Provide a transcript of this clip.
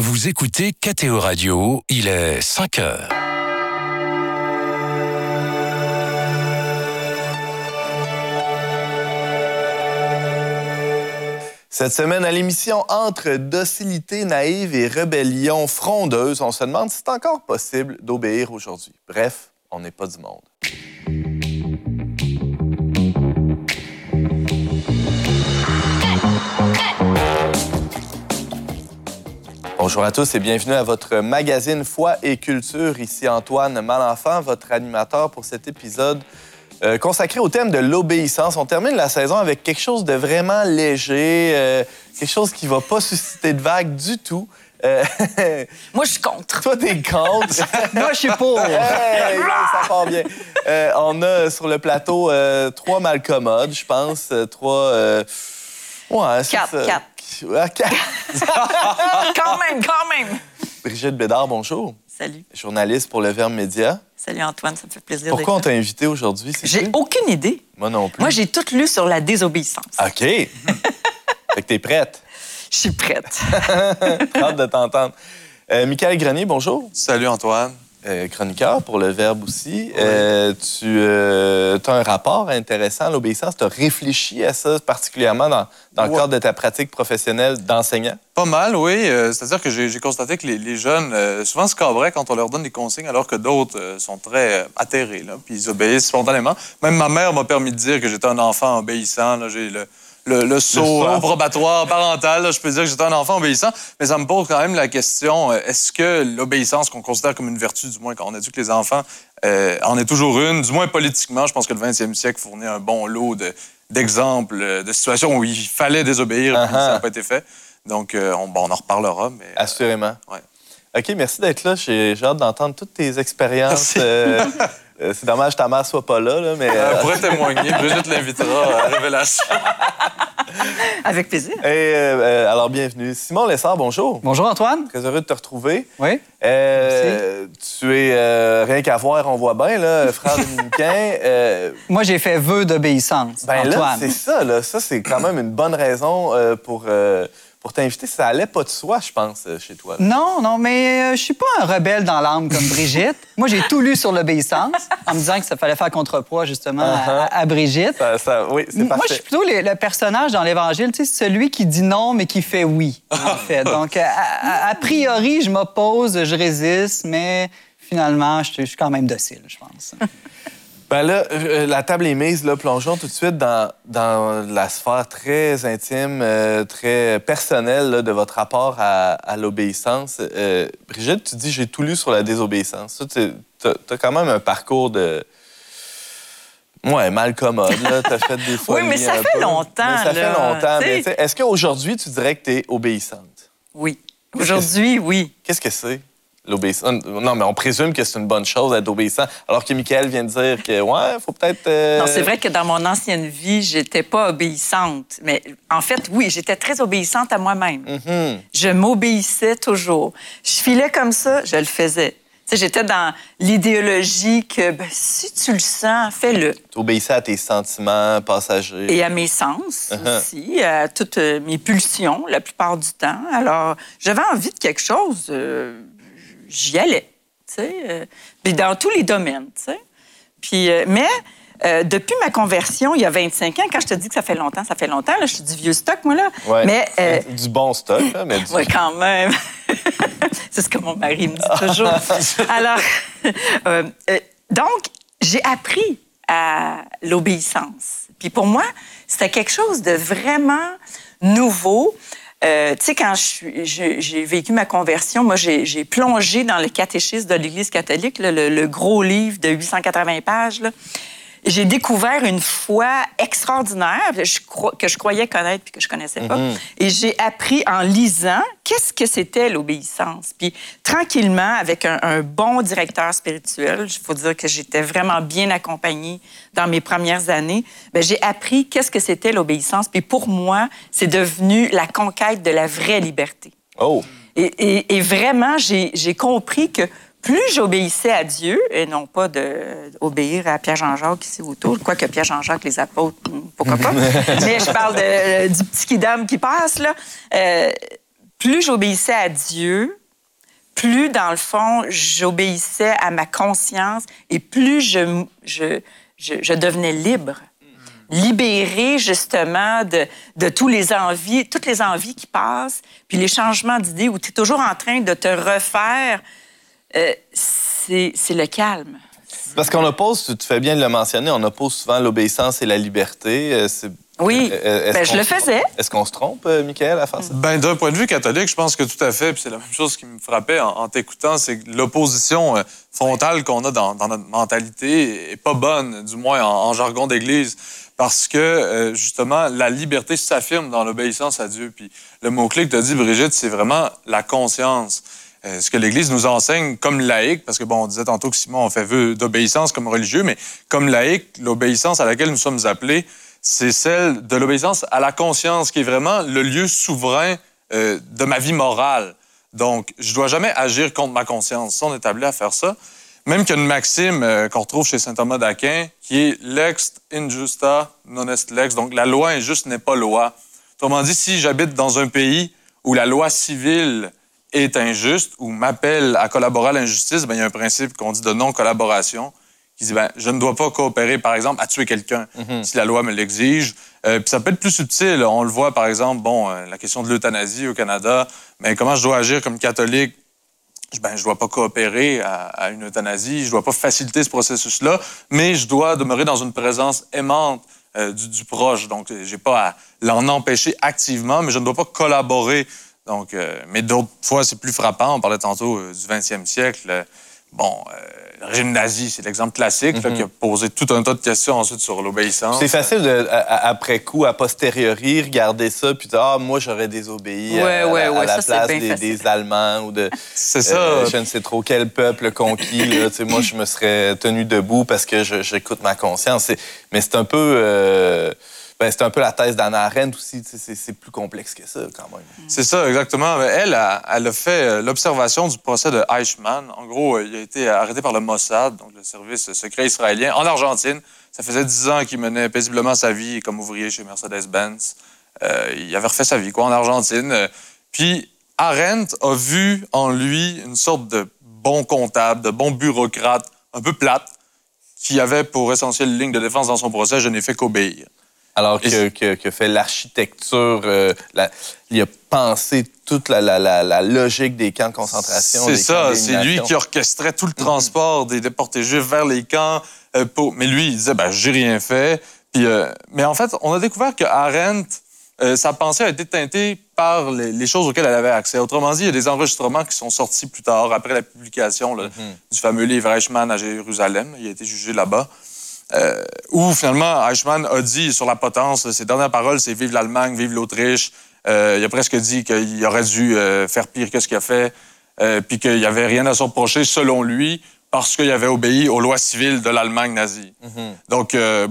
Vous écoutez KTO Radio, il est 5 heures. Cette semaine, à l'émission Entre docilité naïve et rébellion frondeuse, on se demande si c'est encore possible d'obéir aujourd'hui. Bref, on n'est pas du monde. Bonjour à tous et bienvenue à votre magazine Foi et Culture. Ici Antoine Malenfant, votre animateur pour cet épisode consacré au thème de l'obéissance. On termine la saison avec quelque chose de vraiment léger, quelque chose qui ne va pas susciter de vagues du tout. Moi, je suis contre. Toi, t'es contre. Moi, je suis pour. Hey, ça part bien. On a sur le plateau 3 malcommodes, je pense. 3... ouais, c'est 4. ça. 4. Quand même. Brigitte Bédard, bonjour. Salut. Journaliste pour Le Verbe Média. Salut Antoine, ça me fait plaisir Pourquoi on d'être t'a là. invité aujourd'hui? J'ai aucune idée. Moi non plus. Moi, j'ai tout lu sur la désobéissance. OK. Fait que t'es prête. Je suis prête. Hâte de t'entendre. Michael Grenier, bonjour. Salut Antoine. Chroniqueur pour Le Verbe aussi. Tu as un rapport intéressant à l'obéissance. Tu as réfléchi à ça particulièrement dans le cadre de ta pratique professionnelle d'enseignant? Pas mal, oui. C'est-à-dire que j'ai constaté que les jeunes souvent se cabrent quand on leur donne des consignes, alors que d'autres sont très atterrés, là, puis ils obéissent spontanément. Même ma mère m'a permis de dire que j'étais un enfant obéissant. Là, j'ai le saut probatoire parental, là, je peux dire que j'étais un enfant obéissant, mais ça me pose quand même la question, est-ce que l'obéissance qu'on considère comme une vertu, du moins quand on éduque les enfants, en est toujours une, du moins politiquement, je pense que le 20e siècle fournit un bon lot d'exemples, de situations où il fallait désobéir, et ça n'a pas été fait. Donc, on en reparlera. Mais, assurément. Ouais. OK, merci d'être là. J'ai hâte d'entendre toutes tes expériences. C'est dommage que ta mère soit pas là, mais... Elle pourrait témoigner. Brigitte l'invitera à Révélation. Avec plaisir. Et, alors, bienvenue. Simon Lessard, bonjour. Bonjour, Antoine. Très heureux de te retrouver. Oui. Tu es, rien qu'à voir, on voit bien, là, frère dominicain. Moi, j'ai fait vœu d'obéissance, Ben là, Antoine. c'est ça, là. Ça, c'est quand même une bonne raison pour t'inviter. Ça allait pas de soi, je pense, chez toi. Là. Non, mais je suis pas un rebelle dans l'âme comme Brigitte. Moi, j'ai tout lu sur l'obéissance en me disant que ça fallait faire contrepoids, justement, à Brigitte. Oui, c'est Moi, parfait. je suis plutôt le personnage dans l'Évangile, tu sais, celui qui dit non, mais qui fait oui, en fait. Donc, a priori, je m'oppose, je résiste, mais finalement, je suis quand même docile, je pense. Ben là, la table est mise, là, plongeons tout de suite dans la sphère très intime, très personnelle là, de votre rapport à l'obéissance. Brigitte, tu dis « j'ai tout lu sur la désobéissance ». Tu as quand même un parcours de... Ouais, mal commode, là. Tu as fait des folies. Oui, mais ça fait longtemps. Mais ça fait longtemps. T'sais... Mais est-ce qu'aujourd'hui, tu dirais que tu es obéissante? Oui. Aujourd'hui, oui. Qu'est-ce que c'est? L'obéissance. Non, mais on présume que c'est une bonne chose d'être obéissant, alors que Michael vient de dire que, ouais, faut peut-être... Non, c'est vrai que dans mon ancienne vie, j'étais pas obéissante. Mais en fait, oui, j'étais très obéissante à moi-même. Mm-hmm. Je m'obéissais toujours. Je filais comme ça, je le faisais. Tu sais, j'étais dans l'idéologie que si tu le sens, fais-le. Tu obéissais à tes sentiments passagers. Et à mes sens aussi, à toutes mes pulsions la plupart du temps. Alors, j'avais envie de quelque chose... j'y allais, tu sais, puis dans tous les domaines, tu sais. Puis, mais depuis ma conversion, il y a 25 ans, quand je te dis que ça fait longtemps, là, je suis du vieux stock, moi, là. Ouais, mais, du bon stock, là, mais du... Oui, quand même. C'est ce que mon mari me dit toujours. Alors, donc, j'ai appris à l'obéissance. Puis pour moi, c'était quelque chose de vraiment nouveau. Tu sais, quand j'ai vécu ma conversion, moi, j'ai plongé dans le catéchisme de l'Église catholique, là, le gros livre de 880 pages. Là. J'ai découvert une foi extraordinaire que je croyais connaître puis que je connaissais pas. Et j'ai appris en lisant qu'est-ce que c'était l'obéissance. Puis tranquillement, avec un bon directeur spirituel, il faut dire que j'étais vraiment bien accompagnée dans mes premières années, bien, j'ai appris qu'est-ce que c'était l'obéissance. Puis pour moi, c'est devenu la conquête de la vraie liberté. Oh! Et vraiment, j'ai compris que plus j'obéissais à Dieu, et non pas d'obéir à Pierre Jean-Jacques ici autour, quoique Pierre Jean-Jacques, les apôtres, pourquoi pas, mais je parle du petit kidam qui passe, là. plus j'obéissais à Dieu, plus, dans le fond, j'obéissais à ma conscience et plus je devenais libre. Libérée, justement, de toutes les envies qui passent, puis les changements d'idées où tu es toujours en train de te refaire, c'est le calme. Parce qu'on oppose, tu fais bien de le mentionner, on oppose souvent l'obéissance et la liberté. Oui, je le faisais. Est-ce qu'on se trompe, Michael, à faire ça? Ben, d'un point de vue catholique, je pense que tout à fait. Puis c'est la même chose qui me frappait en t'écoutant, c'est que l'opposition frontale qu'on a dans notre mentalité est pas bonne, du moins en jargon d'église. Parce que, justement, la liberté s'affirme dans l'obéissance à Dieu. Puis le mot-clé que tu as dit, Brigitte, c'est vraiment la conscience. Ce que l'Église nous enseigne comme laïque, parce que, bon, on disait tantôt que Simon, on fait vœu d'obéissance comme religieux, mais comme laïque, l'obéissance à laquelle nous sommes appelés, c'est celle de l'obéissance à la conscience, qui est vraiment le lieu souverain de ma vie morale. Donc, je dois jamais agir contre ma conscience. Ça, on est appelé à faire ça. Même qu'il y a une maxime qu'on retrouve chez saint Thomas d'Aquin, qui est lex injusta non est lex. Donc, la loi injuste n'est pas loi. Autrement dit, si j'habite dans un pays où la loi civile est injuste ou m'appelle à collaborer à l'injustice, bien, il y a un principe qu'on dit de non-collaboration qui dit, bien, je ne dois pas coopérer, par exemple, à tuer quelqu'un si la loi me l'exige. Puis ça peut être plus subtil. On le voit, par exemple, bon, la question de l'euthanasie au Canada. Mais comment je dois agir comme catholique? Ben, je dois pas coopérer à une euthanasie, je dois pas faciliter ce processus-là, mais je dois demeurer dans une présence aimante du proche. Donc, j'ai pas à l'en empêcher activement, mais je ne dois pas collaborer. Donc, mais d'autres fois, c'est plus frappant. On parlait tantôt du 20e siècle. Le régime nazi, c'est l'exemple classique là, qui a posé tout un tas de questions ensuite sur l'obéissance. C'est facile, après coup, a posteriori, regarder ça, puis dire, ah, moi, j'aurais désobéi à la place des Allemands ou de c'est ça. Je ne sais trop quel peuple conquis. Là, moi, je me serais tenu debout parce que j'écoute ma conscience. Mais c'est un peu... c'est un peu la thèse d'Hannah Arendt aussi. C'est plus complexe que ça, quand même. C'est ça, exactement. Elle a fait l'observation du procès de Eichmann. En gros, il a été arrêté par le Mossad, donc le service secret israélien, en Argentine. Ça faisait 10 ans qu'il menait paisiblement sa vie comme ouvrier chez Mercedes-Benz. Il avait refait sa vie, en Argentine. Puis Arendt a vu en lui une sorte de bon comptable, de bon bureaucrate, un peu plate, qui avait pour essentielle ligne de défense dans son procès « Je n'ai fait qu'obéir ». Alors que fait l'architecture, il a pensé toute la logique des camps de concentration. C'est ça, c'est lui qui orchestrait tout le transport des déportés juifs vers les camps. Mais lui, il disait, j'ai rien fait. Puis, mais en fait, on a découvert que Arendt, sa pensée a été teintée par les choses auxquelles elle avait accès. Autrement dit, il y a des enregistrements qui sont sortis plus tard, après la publication du fameux livre Eichmann à Jérusalem. Il a été jugé là-bas. Où finalement, Eichmann a dit sur la potence, ses dernières paroles, c'est « Vive l'Allemagne, vive l'Autriche ». Il a presque dit qu'il aurait dû faire pire que ce qu'il a fait, puis qu'il n'y avait rien à se reprocher, selon lui, parce qu'il avait obéi aux lois civiles de l'Allemagne nazie. Donc,